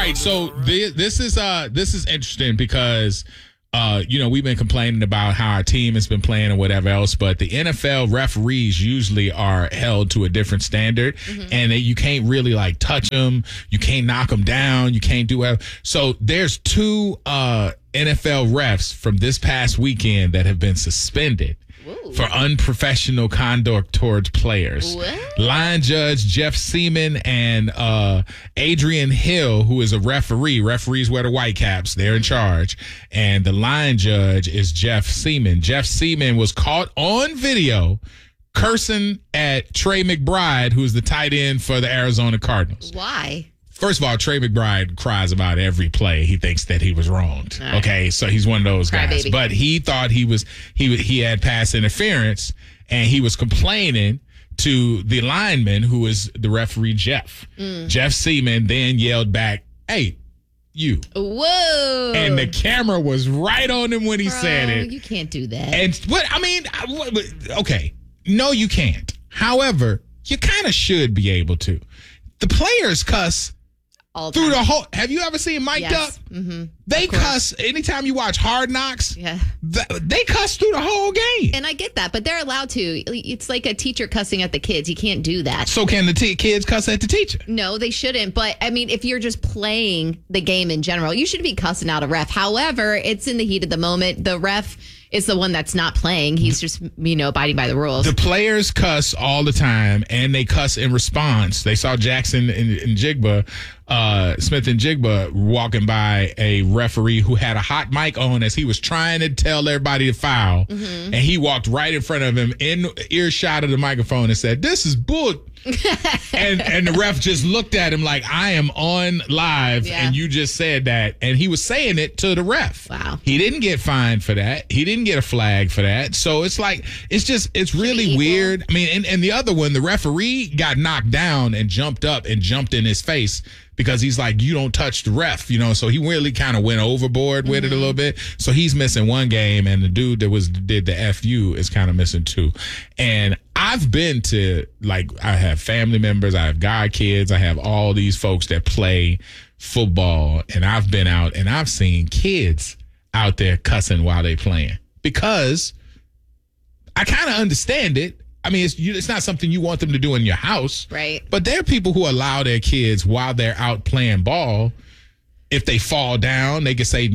right. So this is interesting because we've been complaining about how our team has been playing and whatever else, but the NFL referees usually are held to a different standard, and you can't really like touch them, you can't knock them down, you can't do it. So there's two NFL refs from this past weekend that have been suspended. Ooh. For unprofessional conduct towards players. What? Line judge Jeff Seaman and Adrian Hill, who is a referee. Referees wear the white caps. They're in charge. And the line judge is Jeff Seaman. Jeff Seaman was caught on video cursing at Trey McBride, who's the tight end for the Arizona Cardinals. Why? First of all, Trey McBride cries about every play. He thinks that he was wronged. Right. Okay, so he's one of those guys. Baby. But he thought he had pass interference, and he was complaining to the lineman, who is the referee, Jeff. Jeff Seaman then yelled back, "Hey, you!" Whoa! And the camera was right on him when he said it. You can't do that. And okay, no, you can't. However, you kind of should be able to. The players cuss. All through the whole. Have you ever seen Mic'd Up? Mm-hmm. They cuss anytime you watch Hard Knocks. Yeah, they cuss through the whole game. And I get that, but they're allowed to. It's like a teacher cussing at the kids. You can't do that. So can the kids cuss at the teacher? No, they shouldn't. But I mean, if you're just playing the game in general, you should be cussing out a ref. However, it's in the heat of the moment. The ref is the one that's not playing. He's just, abiding by the rules. The players cuss all the time, and they cuss in response. They saw Jackson and Jigba, Smith and Jigba, walking by a referee who had a hot mic on as he was trying to tell everybody to foul. Mm-hmm. And he walked right in front of him in earshot of the microphone and said, "This is bull." and the ref just looked at him like, "I am on live, and you just said that." And he was saying it to the ref. Wow. He didn't get fined for that. He didn't get a flag for that. So it's like, it's really weird. I mean, and the other one, the referee got knocked down and jumped up and jumped in his face because he's like, "You don't touch the ref," so he really kind of went overboard with it a little bit. So he's missing one game, and the dude that did the FU is kind of missing two. And I've been to, I have family members, I have godkids, I have all these folks that play football, and I've been out and I've seen kids out there cussing while they playing, because I kind of understand it. I mean, it's not something you want them to do in your house. Right. But there are people who allow their kids, while they're out playing ball, if they fall down, they can say,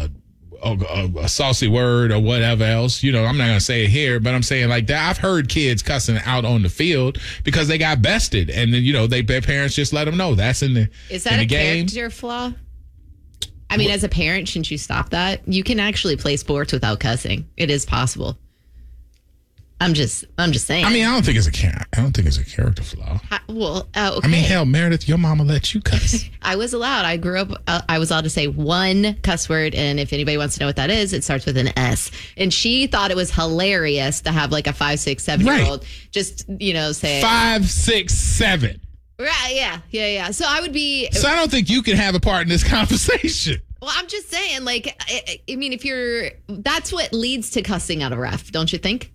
a saucy word or whatever else. I'm not going to say it here, but I'm saying like that. I've heard kids cussing out on the field because they got bested. And then, their parents just let them know that's in the game. Is that a character flaw? I mean, as a parent, shouldn't you stop that? You can actually play sports without cussing. It is possible. I'm just saying. I mean, I don't think it's a character flaw. Okay. I mean, hell, Meredith, your mama let you cuss. I was allowed. I grew up. I was allowed to say one cuss word, and if anybody wants to know what that is, it starts with an S. And she thought it was hilarious to have like a 5, 6, 7-year-old just say 5, 6, 7. Right? Yeah. So I would be. So I don't think you can have a part in this conversation. Well, I'm just saying, I mean, that's what leads to cussing out a ref, don't you think?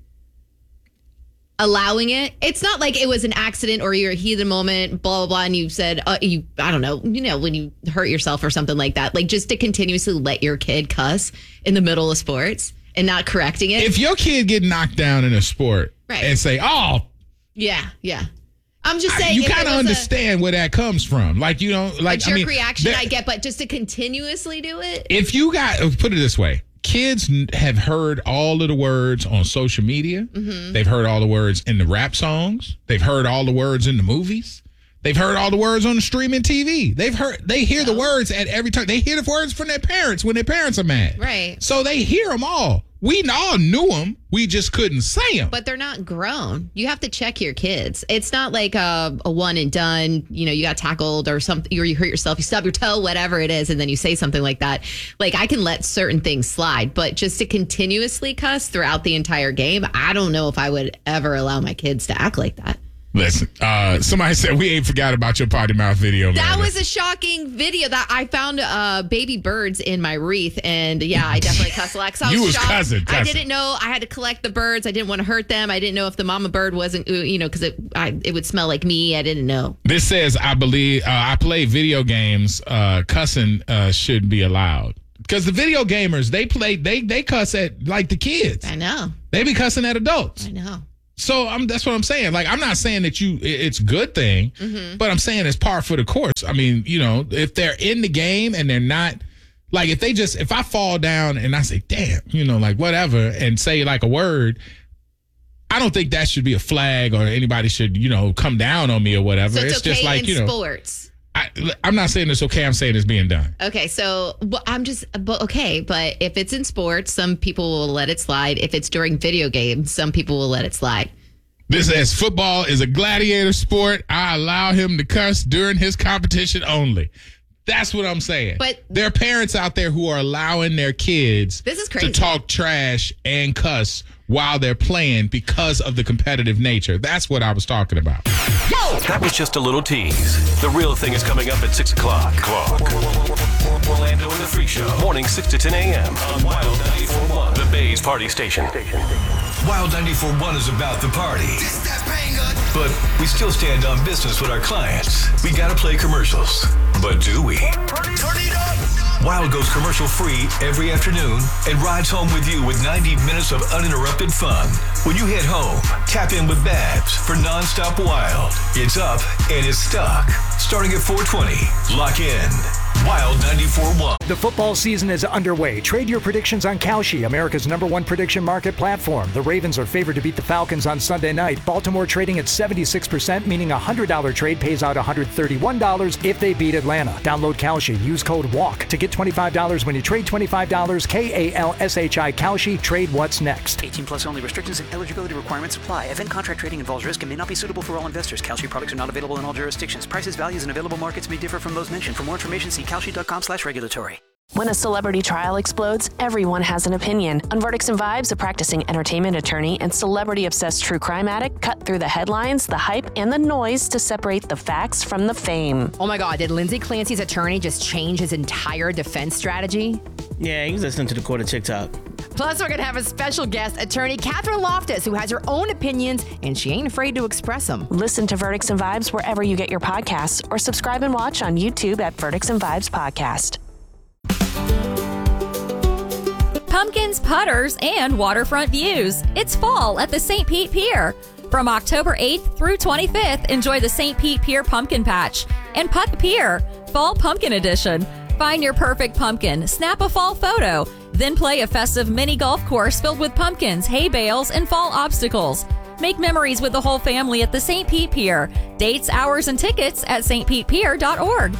Allowing it. It's not like it was an accident or you're a heathen moment, blah, blah, blah, and you said, I don't know, when you hurt yourself or something like that. Like, just to continuously let your kid cuss in the middle of sports and not correcting it. If your kid get knocked down in a sport and say, "Oh." Yeah. I'm just saying. You kind of understand where that comes from. Like, a jerk reaction, I get, but just to continuously do it. If you put it this way. Kids have heard all of the words on social media. Mm-hmm. They've heard all the words in the rap songs. They've heard all the words in the movies. They've heard all the words on the streaming TV. They hear the words at every time. They hear the words from their parents when their parents are mad. Right. So they hear them all. We all knew them. We just couldn't say them. But they're not grown. You have to check your kids. It's not like a one and done, you got tackled or something, or you hurt yourself, you stub your toe, whatever it is, and then you say something like that. Like, I can let certain things slide, but just to continuously cuss throughout the entire game, I don't know if I would ever allow my kids to act like that. Listen, somebody said we ain't forgot about your potty mouth video. That was a shocking video. That I found baby birds in my wreath, and yeah, I definitely cussed a lot. I was shocked. Cussing. I didn't know I had to collect the birds. I didn't want to hurt them. I didn't know if the mama bird wasn't, because it would smell like me. I didn't know. This says, I believe I play video games. Cussing should be allowed because the video gamers they cuss at like the kids. I know. They be cussing at adults. I know. So that's what I'm saying. Like, I'm not saying that it's a good thing, but I'm saying it's par for the course. I mean, if they're in the game and they're not, like, if I fall down and I say, damn, like whatever, and say like a word, I don't think that should be a flag or anybody should, come down on me or whatever. So it's okay just like, in sports. I'm not saying it's okay. I'm saying it's being done. Okay, so but if it's in sports, some people will let it slide. If it's during video games, some people will let it slide. This says football is a gladiator sport. I allow him to cuss during his competition only. That's what I'm saying. But there are parents out there who are allowing their kids to talk trash and cuss while they're playing because of the competitive nature. That's what I was talking about. That was just a little tease. The real thing is coming up at 6 o'clock. Orlando and the Freak Show. Morning 6 to 10 a.m. on Wild 94.1, the Bay's party station. Wild 94.1 is about the party. But we still stand on business with our clients. We gotta play commercials. But do we? Turn it up! Wild goes commercial free every afternoon and rides home with you with 90 minutes of uninterrupted fun. When you head home, tap in with Babs for nonstop Wild. It's up and it's stuck. Starting at 4:20. Lock in. Wild 94.1. The football season is underway. Trade your predictions on Kalshi, America's #1 prediction market platform. The Ravens are favored to beat the Falcons on Sunday night. Baltimore trading at 76%, meaning a $100 trade pays out $131 if they beat Atlanta. Download Kalshi. Use code WALK to get $25 when you trade $25. KALSHI Kalshi. Trade what's next. 18 plus only. Restrictions and eligibility requirements apply. Event contract trading involves risk and may not be suitable for all investors. Kalshi products are not available in all jurisdictions. Prices, values, and available markets may differ from those mentioned. For more information, see Kalshi.com/regulatory. When a celebrity trial explodes, everyone has an opinion. On Verdicts and Vibes, a practicing entertainment attorney and celebrity-obsessed true crime addict cut through the headlines, the hype, and the noise to separate the facts from the fame. Oh my God, did Lindsay Clancy's attorney just change his entire defense strategy? Yeah, he's listening to the court of TikTok. Plus, we're going to have a special guest, attorney Catherine Loftus, who has her own opinions, and she ain't afraid to express them. Listen to Verdicts and Vibes wherever you get your podcasts, or subscribe and watch on YouTube at Verdicts and Vibes Podcast. Pumpkins, putters, and waterfront views. It's fall at the St. Pete Pier. From October 8th through 25th, enjoy the St. Pete Pier Pumpkin Patch and Putt the Pier Fall Pumpkin Edition. Find your perfect pumpkin, snap a fall photo, then play a festive mini golf course filled with pumpkins, hay bales, and fall obstacles. Make memories with the whole family at the St. Pete Pier. Dates, hours, and tickets at stpetepier.org.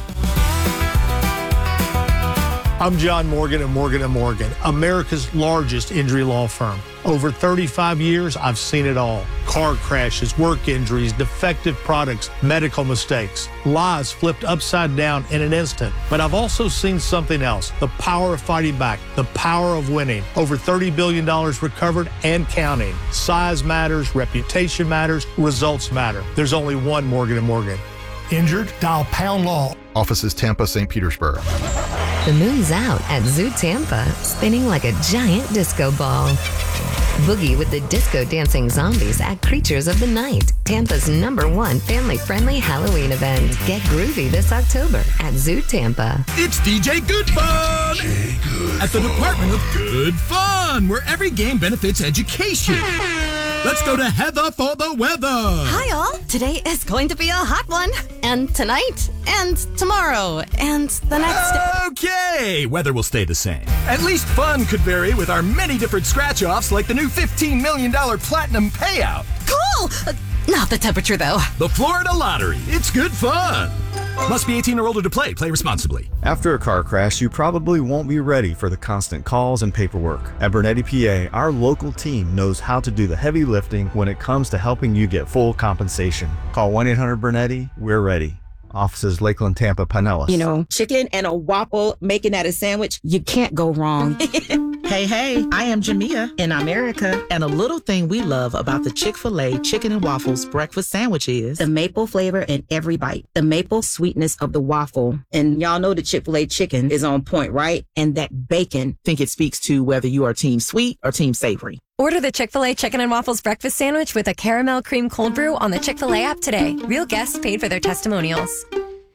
I'm John Morgan of Morgan & Morgan, America's largest injury law firm. Over 35 years, I've seen it all. Car crashes, work injuries, defective products, medical mistakes, lives flipped upside down in an instant. But I've also seen something else, the power of fighting back, the power of winning. Over $30 billion recovered and counting. Size matters, reputation matters, results matter. There's only one Morgan & Morgan. Injured? Dial Pound Law. Offices Tampa, St. Petersburg. The moon's out at Zoo Tampa, spinning like a giant disco ball. Boogie with the disco dancing zombies at Creatures of the Night, Tampa's #1 family-friendly Halloween event. Get groovy this October at Zoo Tampa. It's DJ Good Fun at the Department of Good Fun, where every game benefits education. Let's go to Heather for the weather. Hi, all. Today is going to be a hot one. And tonight, and tomorrow, and the next day. Okay, weather will stay the same. At least fun could vary with our many different scratch-offs, like the new $15 million Platinum Payout. Cool! Not the temperature, though. The Florida Lottery. It's good fun. Must be 18 or older to play. Play responsibly. After a car crash, you probably won't be ready for the constant calls and paperwork. At Bernetti PA, our local team knows how to do the heavy lifting when it comes to helping you get full compensation. Call 1-800-BERNETTI. We're ready. Offices Lakeland, Tampa, Pinellas. You know, chicken and a waffle, making that a sandwich, you can't go wrong. Hey, I am Jamia in America. And a little thing we love about the Chick-fil-A Chicken and Waffles breakfast sandwich is the maple flavor in every bite, the maple sweetness of the waffle. And y'all know the Chick-fil-A chicken is on point, right? And that bacon. I think it speaks to whether you are team sweet or team savory. Order the Chick-fil-A Chicken and Waffles breakfast sandwich with a caramel cream cold brew on the Chick-fil-A app today. Real guests paid for their testimonials.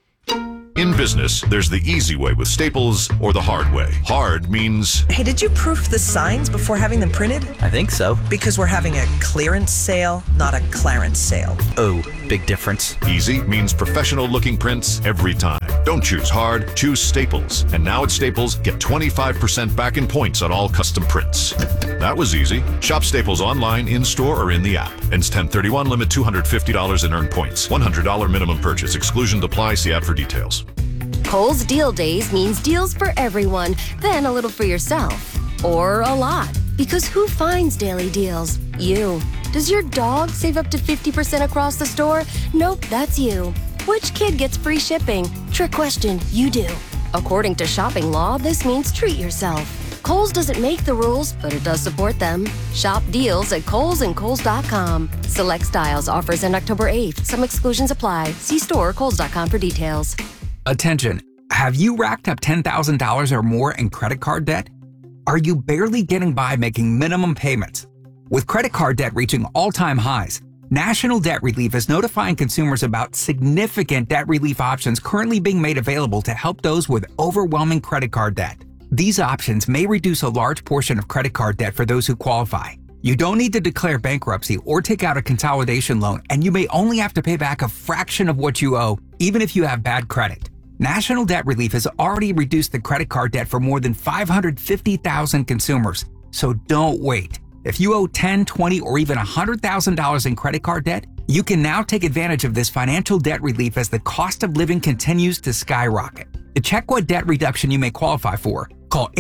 In business, there's the easy way with Staples or the hard way. Hard means... Hey, did you proof the signs before having them printed? I think so. Because we're having a clearance sale, not a Clarence sale. Oh, big difference. Easy means professional-looking prints every time. Don't choose hard, choose Staples. And now at Staples, get 25% back in points on all custom prints. That was easy. Shop Staples online, in-store, or in the app. Ends 10/31, limit $250 in earned points. $100 minimum purchase. Exclusion apply. See app for details. Kohl's Deal Days means deals for everyone, then a little for yourself. Or a lot. Because who finds daily deals? You. Does your dog save up to 50% across the store? Nope, that's you. Which kid gets free shipping? Trick question, you do. According to shopping law, this means treat yourself. Kohl's doesn't make the rules, but it does support them. Shop deals at Kohl's and Kohl's.com. Select styles, offers end October 8th. Some exclusions apply. See store or Kohl's.com for details. Attention, have you racked up $10,000 or more in credit card debt? Are you barely getting by making minimum payments? With credit card debt reaching all-time highs, National Debt Relief is notifying consumers about significant debt relief options currently being made available to help those with overwhelming credit card debt. These options may reduce a large portion of credit card debt for those who qualify. You don't need to declare bankruptcy or take out a consolidation loan, and you may only have to pay back a fraction of what you owe, even if you have bad credit. National Debt Relief has already reduced the credit card debt for more than 550,000 consumers, so don't wait. If you owe $10,000, $20,000, or even $100,000 in credit card debt, you can now take advantage of this financial debt relief as the cost of living continues to skyrocket. To check what debt reduction you may qualify for, call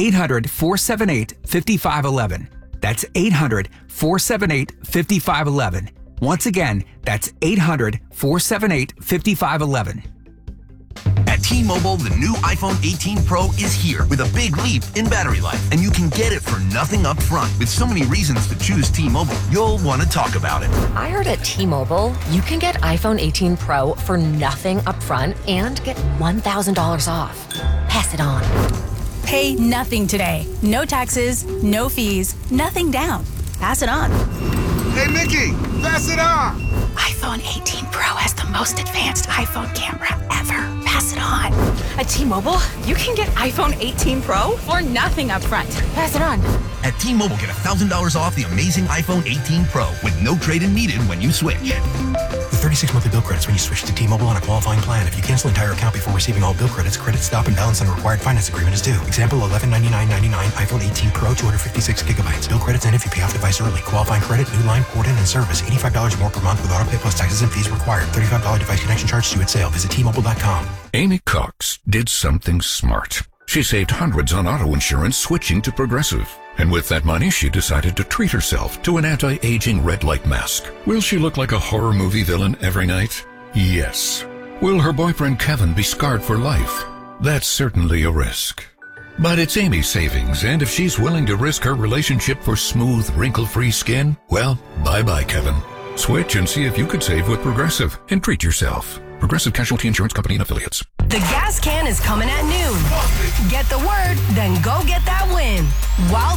800-478-5511. That's 800-478-5511. Once again, that's 800-478-5511. At T-Mobile, the new iPhone 18 Pro is here with a big leap in battery life, and you can get it for nothing up front. With so many reasons to choose T-Mobile, you'll want to talk about it. I heard at T-Mobile, you can get iPhone 18 Pro for nothing up front and get $1,000 off. Pass it on. Pay nothing today. No taxes, no fees, nothing down. Pass it on. Hey, Mickey, pass it on. iPhone 18 Pro has the most advanced iPhone camera ever. Pass it on. At T-Mobile, you can get iPhone 18 Pro for nothing up front. Pass it on. At T-Mobile, get $1,000 off the amazing iPhone 18 Pro with no trade-in needed when you switch. With 36 monthly bill credits when you switch to T-Mobile on a qualifying plan. If you cancel entire account before receiving all bill credits, credit stop and balance on the required finance agreement is due. Example, $1199.99 iPhone 18 Pro, 256 gigabytes. Bill credits end if you pay off device early. Qualifying credit, new line, port in, and service. $85 more per month with auto pay plus taxes and fees required. $35 device connection charge due at sale. Visit T-Mobile.com. Amy Cox did something smart. She saved hundreds on auto insurance switching to Progressive. And with that money, she decided to treat herself to an anti-aging red light mask. Will she look like a horror movie villain every night? Yes. Will her boyfriend Kevin be scarred for life? That's certainly a risk. But it's Amy's savings, and if she's willing to risk her relationship for smooth, wrinkle-free skin, well, bye-bye, Kevin. Switch and see if you could save with Progressive and treat yourself. Progressive Casualty Insurance Company and Affiliates. The gas can is coming at noon. Get the word, then go get that win. Wild